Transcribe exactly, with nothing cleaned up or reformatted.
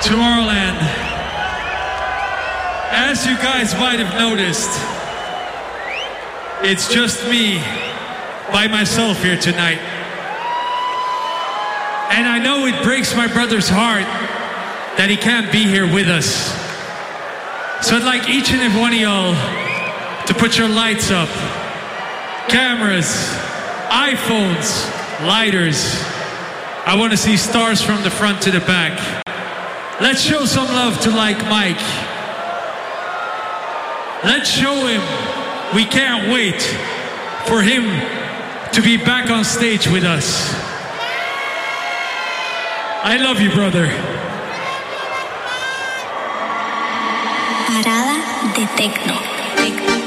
Tomorrowland. As you guys might have noticed, it's just me by myself here tonight. And I know it breaks my brother's heart that he can't be here with us. So I'd like each and every one of y'all to put your lights up, cameras, iPhones, lighters. I want to see stars from the front to the back. Let's show some love to Like Mike. Let's show him we can't wait for him to be back on stage with us. I love you, brother. Parada de Tecno.